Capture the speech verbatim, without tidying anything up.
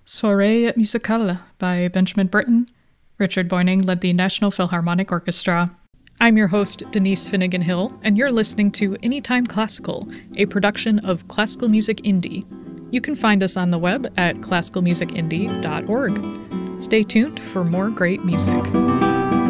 Soirée Musicale by Benjamin Britten. Richard Boyning led the National Philharmonic Orchestra. I'm your host, Denise Finnegan Hill, and you're listening to Anytime Classical, a production of Classical Music Indie. You can find us on the web at classical music indie dot org. Stay tuned for more great music.